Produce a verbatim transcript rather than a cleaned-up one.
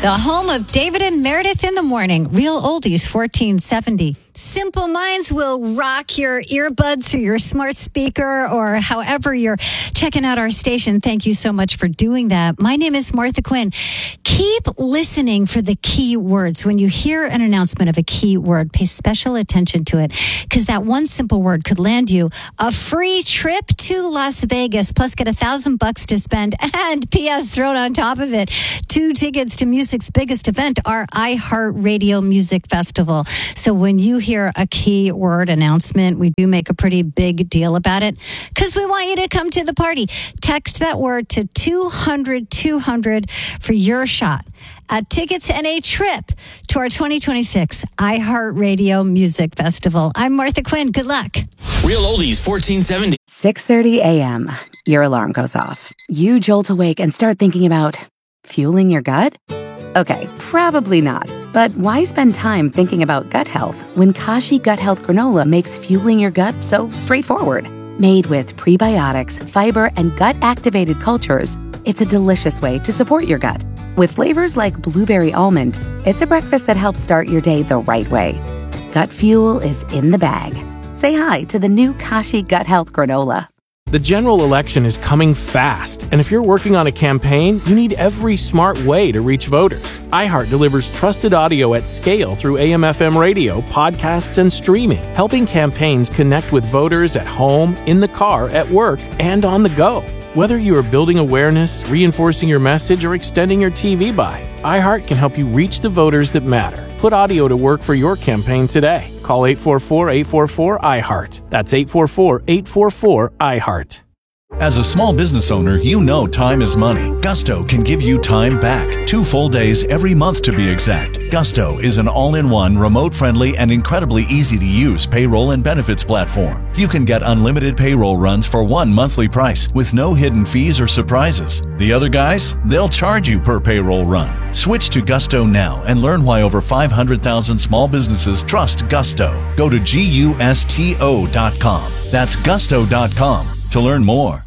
The home of David and Meredith in the morning. Real Oldies, fourteen seventy. Simple Minds will rock your earbuds or your smart speaker or however you're checking out our station. Thank you so much for doing that. My name is Martha Quinn. Keep listening for the key words. When you hear an announcement of a key word, pay special attention to it because that one simple word could land you a free trip to Las Vegas, plus get a thousand bucks to spend and P S thrown on top of it. Two tickets to music's biggest event, our iHeartRadio Music Festival. So when you hear a key word announcement, we do make a pretty big deal about it because we want you to come to the party. Text that word to two hundred two hundred for your shot at tickets and a trip to our twenty twenty-six iHeartRadio Music Festival. I'm Martha Quinn. Good luck. Real Oldies fourteen seventy. six thirty a.m. Your alarm goes off. You jolt awake and start thinking about fueling your gut? Okay, probably not. But why spend time thinking about gut health when Kashi Gut Health Granola makes fueling your gut so straightforward? Made with prebiotics, fiber, and gut-activated cultures, it's a delicious way to support your gut. With flavors like blueberry almond, it's a breakfast that helps start your day the right way. Gut fuel is in the bag. Say hi to the new Kashi Gut Health Granola. The general election is coming fast, and if you're working on a campaign, you need every smart way to reach voters. iHeart delivers trusted audio at scale through A M F M radio, podcasts, and streaming, helping campaigns connect with voters at home, in the car, at work, and on the go. Whether you are building awareness, reinforcing your message, or extending your T V buy, iHeart can help you reach the voters that matter. Put audio to work for your campaign today. Call eight four four, eight four four, I heart. That's eight four four, eight four four, I heart. As a small business owner, you know time is money. Gusto can give you time back. Two full days every month to be exact. Gusto is an all-in-one, remote-friendly, and incredibly easy-to-use payroll and benefits platform. You can get unlimited payroll runs for one monthly price with no hidden fees or surprises. The other guys, they'll charge you per payroll run. Switch to Gusto now and learn why over five hundred thousand small businesses trust Gusto. Go to gusto dot com. That's gusto dot com to learn more.